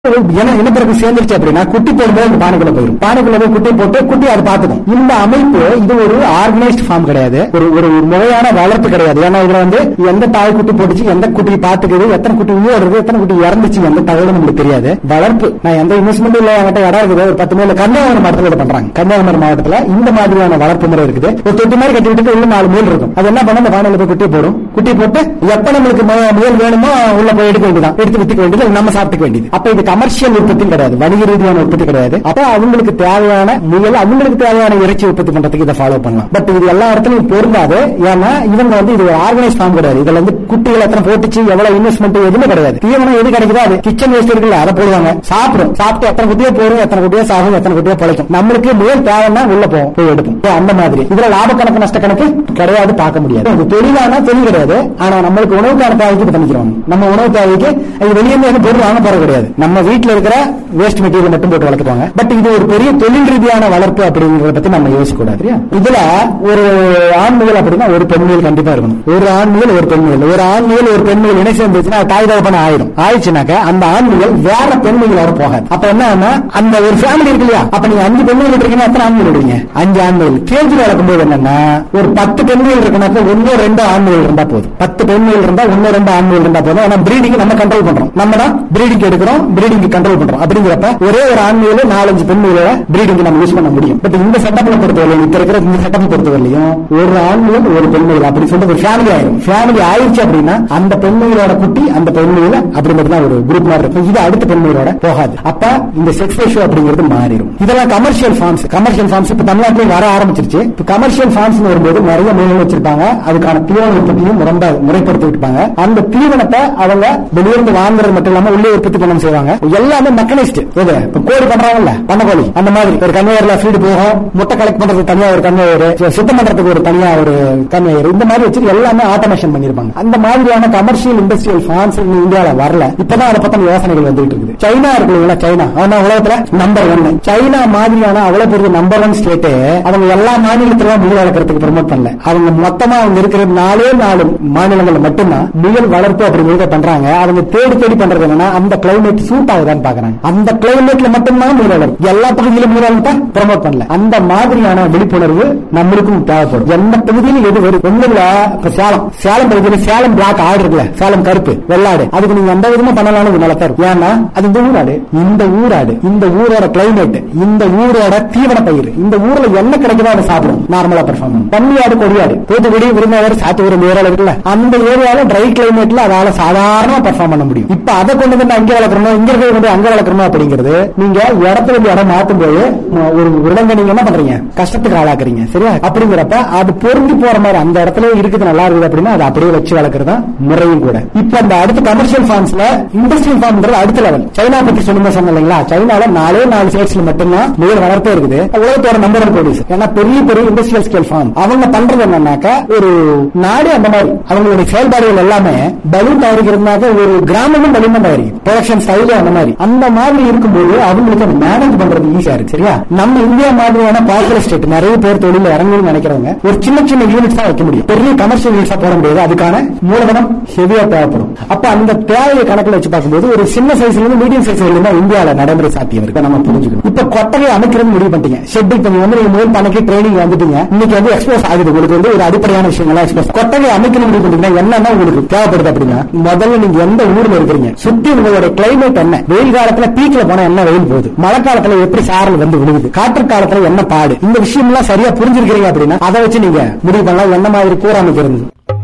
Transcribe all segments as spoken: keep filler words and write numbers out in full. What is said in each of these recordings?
இனப்பெருக்கம் சேர்ந்துருச்சு அப்படின்னா குட்டி போடும்போது அந்த பானைக்குள்ள போயிடும். பானைக்குள்ள போய் குட்டி போட்டு குட்டி அதை பார்த்துக்கும். இந்த அமைப்பு இது ஒரு ஆர்கனைஸ்ட் ஃபார்ம் கிடையாது, ஒரு ஒரு முறையான வளர்ப்பு கிடையாது. ஏன்னா இதுல வந்து எந்த தாய் குட்டி போட்டுச்சு, எந்த குட்டி பாத்துக்குது, எத்தனை குட்டி ஊடுறது, எத்தனை குட்டி இறந்துச்சு, எந்த தகவலும் நமக்கு தெரியாது. வளர்ப்பு நான் எந்த இன்வெஸ்ட்மெண்ட் இல்ல, என்கிட்ட இடம் இருக்குது ஒரு பத்து மேல கன்னியாகுமரி மாவட்டத்தில் பண்றாங்க. கன்னியாகுமரி மாவட்டத்தில் இந்த மாதிரியான வளர்ப்பு முறை இருக்குது. ஒரு தொட்டி மாதிரி கட்டி விட்டு உள்ள நாலு மேல் இருக்கும். அது என்ன பண்ண, அந்த பானையில போய் குட்டி போடும். குட்டி போட்டு எப்ப நம்மளுக்கு மேல் வேணுமோ உள்ள போய் எடுக்க வேண்டியதான், எடுத்து வித்துக்க வேண்டியது, நம்ம சாப்பிட்டுக்க வேண்டியது. அப்ப இது கமர்ஷியல் உற்பத்தி கிடையாது, வணிக ரீதியான உற்பத்தி கிடையாது. அப்ப அவங்களுக்கு தேவையான முயல், அவங்களுக்கு தேவையான இறைச்சி உற்பத்தி பண்றதுக்கு இதை ஃபாலோ பண்ணலாம். பட் இது எல்லா இடத்துலயும் பொருந்தாது. ஏன்னா இவங்க வந்து இது ஒரு ஆர்கனைஸ் ஃபார்ம் கிடையாது. இதுல வந்து குட்டிகள் எத்தனை போட்டுச்சு, எவ்வளவு இன்வெஸ்ட்மெண்ட் எதுவுமே கிடையாது. தீவனம் எது கிடைக்குதோ அது கிச்சன் வேஸ்ட் இருக்குல்ல அதை போடுவாங்க, சாப்பிடும். சாப்பிட்டு எத்தனை குட்டியே போடும், எத்தனை குட்டியே சாகும், எத்தனை குட்டியே பழைக்கும். நம்மளுக்கு முயல் தேவைன்னா உள்ள போவோம், போய் எடுப்போம். அந்த மாதிரி இதுல லாப கணக்கு நஷ்ட கணக்கு கிடையாது, பார்க்க முடியாது. இது தொழிலானா தொழில் கிடையாது. ஆனா நம்மளுக்கு உணவுக்கான தேவைக்கு பண்ணிக்கிறோம். நம்ம உணவு தேவைக்கு வெளியே இருந்து பொருள் வாங்க போறது கிடையாது. நம்ம வீட்டுல இருக்கிற வேஸ்ட் மெட்டீரியல் மட்டும் போட்டு வளர்த்துவாங்க. பட் இது ஒரு பெரிய தொழில் ரீதியான வளர்ப்பு அப்படிங்கறத பத்தி நம்ம யோசிக்க கூடாது. இதுல ஒரு ஆண் முயல் அப்படின்னா ஒரு பெண் முயல் கண்டிப்பா இருக்கணும். ஒரு ஆண் முயல் ஒரு பெண் முயல், ஒரு ஆண் முயல் ஒரு பெண் முயல் இணை சேர்ந்துச்சுன்னா தாய் தகப்பன ஆயிடும். ஆயிடுச்சுனாக்க அந்த ஆண் முயல் வேற பெண் முயலோட போகாது. அப்ப என்ன, அந்த ஒரு ஃபேமிலி இருக்கு இல்லையா, அப்ப நீங்க அஞ்சு பெண் முயல் இருக்கீங்கன்னா எத்தனை ஆண் முயல் விடுவீங்க? அஞ்சு ஆண் முயல். கேஜி வளர்க்கும் போது என்னன்னா ஒரு பத்து பெண் முயல் இருக்கணும், ஒன்னோ ரெண்டு ஆண் முயல் இருந்தா போதும். பத்து பெண் முயல் இருந்தா ஒன்னு ரெண்டு ஆண் முயல் இருந்தா போதும். ஆனா பிரீடிங் நம்ம கண்ட்ரோல் பண்றோம், நம்ம தான் பிரீடிங் எடுக்கிறோம், பிரீடிங் கண்ட்ரோல் பண்றோம். அப்படிங்கிறப்ப ஒரே ஒரு ஆண் முயல் நாலஞ்சு பெண் முயலோட பிரீடிங் நம்ம யூஸ் பண்ண முடியும். பட் இந்த செட்டப்ல பொறுத்தவரையும், இப்ப இருக்கிற இந்த செட்டப் பொறுத்தவரையும் ஒரு ஆண் முயல் ஒரு பெண் முயல் அப்படி சொல்லிட்டு ஒரு ஃபேமிலி ஆயிடும். ஃபேமிலி ஆயிடுச்சு அப்படின்னா அந்த பெண் முயலோட குட்டி அந்த பெண் முயல அப்படி மட்டும் தான் ஒரு குரூப் மாதிரி இருக்கும். இது அடுத்த பெண் முயலோட போகாது. அப்ப இந்த செக்ஸ் ரேஷியோ அப்படிங்கிறது மாறிடும். இதெல்லாம் கமர்ஷியல் ஃபார்ம்ஸ். கமர்ஷியல் ஃபார்ம்ஸ் இப்ப தமிழ்நாட்டிலும் வர ஆரம்பிச்சிருச்சு. இப்ப கமர்ஷியல் ஃபார்ம்ஸ் வரும்போது நிறைய முயல்கள் வச்சிருப்பாங்க. அதுக்கான தீவன உற்பத்தியும் ரொம்ப முறைப்படுத்தி விட்டுப்பாங்க. அந்த தீவனத்தை அவங்க வெளியிருந்து வாங்குறது மட்டும் இல்லாம உள்ளே உற்பத்தி பண்ண செய்வாங்க. எல்லாமே மெக்கனைஸ்ட். இப்ப கோழி பண்றாங்கல்ல, பண்ண கோழி, அந்த மாதிரி ஒரு கன்வேயர்ல ஃபீடு போகும். முட்டை கலெக்ட் பண்றது தனியா ஒரு கன்வேயர், சுத்தம் பண்றதுக்கு ஒரு தனியா ஒரு கன்வேயர், இந்த மாதிரி வச்சு எல்லாமே ஆட்டோமேஷன் பண்ணிருப்பாங்க. அந்த மாதிரியான கமர்ஷியல் இண்டஸ்ட்ரியல் ஃபார்ம்ஸ் இந்தியாவில் வரல. இப்பதான் அதை பத்தின யோசனைகள் வந்துட்டு இருக்குது. சைனா இருக்கு, சைனா அவன் உலகத்துல நம்பர் ஒன். சைனா மாதிரியான அவ்வளவு பெரிய நம்பர் ஒன் ஸ்டேட் அவங்க எல்லா மாநிலத்திலும் முயல் வளர்க்கறதுக்கு ப்ரமோட் பண்ணல. அவங்க மொத்தமா அவங்க இருக்கிற நாலே நாலு மாநிலங்கள் மட்டும்தான் முயல் வளர்ப்பு அப்படிங்கிறத பண்றாங்க. அவங்க தேடி தேடி பண்றது என்னன்னா அந்த கிளைமேட் சூட் ஆகுதான்னு பாக்குறாங்க. அந்த கிளைமேட்ல மட்டும்தான் முயல் வளர்ப்பு, எல்லா பகுதியிலும் முயல் வளர்ப்ப ப்ரமோட் பண்ணல. அந்த மாதிரியான விழிப்புணர்வு நம்மளுக்கும் தேவைப்படும். எந்த பகுதியிலும் எது வரும் ஒண்ணு இல்ல. இப்ப சேலம் சேலம் பகுதியில் சேலம் பிளாக் ஆடு இருக்குல்ல, சேலம் கருப்பு வெள்ளாடு, அதுக்கு நீங்க எந்த விதமா பண்ணலாம்னு நல்லா தரும். ஏன்னா அது இந்த ஊராடு, இந்த ஊராடு, இந்த ஊரோட கிளைமேட், இந்த ஊரோட தீவன பயிர், இந்த ஊர்ல என்ன கிடைக்குதோ அதை சாப்பிடும். நார்மலா பெர்ஃபார்ம் பண்ணும். பன்னியாடு கொடியாடு தூத்துக்குடி விருதுநகர் சாத்தூர் ஏரியா இருக்குல்ல, அந்த ஏரியால ட்ரை கிளைமேட்ல அதால சாதாரணமா பெர்ஃபார்ம் பண்ண முடியும். இப்ப அதை கொண்டு வந்து அங்க வளர்க்கணும், இங்க இருக்கிறது கொண்டு அங்க வளர்க்கணும் அப்படிங்கிறது நீங்க இடத்துல இருந்து இடம் மாத்தும் போது ஒரு இடங்க நீங்க என்ன பண்றீங்க, கஷ்டத்துக்கு ஆளாக்குறீங்க. சரியா? அப்படிங்கிறப்ப அது பொருந்தி போற மாதிரி அந்த இடத்துல இருக்குது, நல்லா இருக்குது அப்படின்னா அதை அப்படியே வச்சு வளர்க்கறதா முறையும் கூட. இப்ப அந்த அடுத்த கமர்ஷியல் ஃபார்ம்ஸ்ல இண்டஸ்ட்ரியல் ஃபார்ம்ன்றது அடுத்த லெவல். சைனா பத்தி சொல்லுங்க சொன்னீங்க இல்லைங்களா, சைனால நாலே நாலு ஸ்டேட்ஸ்ல மட்டும்தான் முயல் வளர்ப்பே இருக்குது. உலகத்தோட நம்பர் ஒன் ப்ரொடியூசர். ஏன்னா பெரிய பெரிய இண்டஸ்ட்ரியல் ஸ்கேல் ஃபார்ம் அவங்க பண்றது என்னன்னாக்கா ஒரு நாடு அந்த மாதிரி அவங்களுடைய செயல்பாடுகள் எல்லாமே பலூன் தயாரிக்கிறதுனாக்க ஒரு கிராமமும் பலூன் தயாரிக்கும். ப்ரொடக்ஷன் ஸ்டைலும் அந்த மாதிரி அந்த மாதிரி இருக்கும்போது அவங்களுக்கு அதை மேனேஜ் பண்றது ஈஸியா இருக்கு. சரியா? நம்ம இந்தியா மாதிரியான பாப்புலர் ஸ்டேட் நிறைய பேர் தொழில் இறங்கணும்னு நினைக்கிறவங்க ஒரு சின்ன சின்ன யூனிட்ஸ் தான் வைக்க முடியும். பெரிய கமர்ஷியல் யூனிட்ஸா போட முடியாது. அதுக்கான மூலதனம் ஹெவியா தேவைப்படும். அப்ப அந்த தேவையை கணக்கில் வச்சு பார்க்கும்போது ஒரு சின்ன சைஸ்ல இருந்து மீடியம் சைஸ் வரைக்கும் இந்தியாவில் நடைமுறை சாத்தியம் இருக்கு. நம்ம புரிஞ்சுக்கணும். இப்ப கொட்டகை அமைக்கிறது முடிவு பண்ணிட்டீங்க. ஷெட் இப்ப வந்து நீங்க முதல் பண்ணக்கு ட்ரைனிங் வந்துட்டீங்க. இன்னைக்கு வந்து எக்ஸ்போஸ் ஆகுது. உங்களுக்கு வந்து ஒரு அடிப்படையான விஷயங்கள் எக்ஸ்போஸ். கொட்டகை அமைக்கணும் முடிவு பண்ணிட்டீங்கன்னா என்னன்னா உங்களுக்கு தேவைப்படுது அப்படின்னா முதல்ல நீங்க எந்த ஊர்ல இருக்கிறீங்க, சுத்தி உங்களோட கிளைமேட் என்ன, வெயில் காலத்துல பீக்ல போனா என்ன வெயில் போகுது, மழை காலத்துல எப்படி சாரல் வந்து விழுகுது, காற்று காலத்துல என்ன பாடு, இந்த விஷயம் எல்லாம் சரியா புரிஞ்சிருக்கிறீங்க அப்படின்னா அதை வச்சு நீங்க முடிவு பண்ணலாம் என்ன மாதிரி கூற அமைக்கிறது.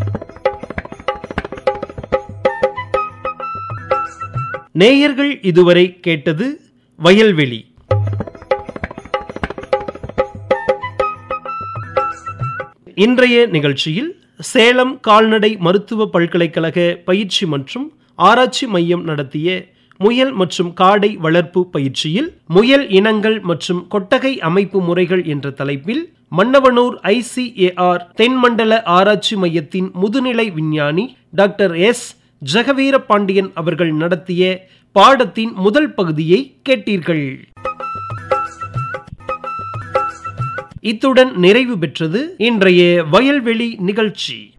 நேயர்கள் இதுவரை கேட்டது வயல்வெளி. இன்றைய நிகழ்ச்சியில் சேலம் கால்நடை மருத்துவ பல்கலைக்கழக பயிற்சி மற்றும் ஆராய்ச்சி மையம் நடத்திய முயல் மற்றும் காடை வளர்ப்பு பயிற்சியில் முயல் இனங்கள் மற்றும் கொட்டகை அமைப்பு முறைகள் என்ற தலைப்பில் மன்னவனூர் ஐ சி ஏ ஆர் தென்மண்டல ஆராய்ச்சி மையத்தின் முதுநிலை விஞ்ஞானி டாக்டர் எஸ் ஜெகவீர பாண்டியன் அவர்கள் நடத்திய பாடத்தின் முதல் பகுதியை கேட்டீர்கள். இத்துடன் நிறைவு பெற்றது இன்றைய வயல்வெளி நிகழ்ச்சி.